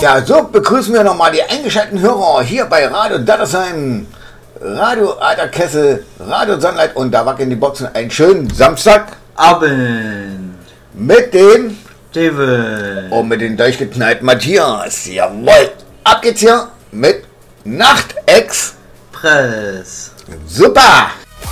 Ja, so begrüßen wir nochmal die eingeschalteten Hörer hier bei Radio Dattersheim, Radio Alter Kessel, Radio Sunlight und da wackeln die Boxen. Einen schönen Samstagabend mit dem David und mit dem durchgeknallten Matthias. Jawohl, ab geht's hier mit Nacht-Express. Press. Super!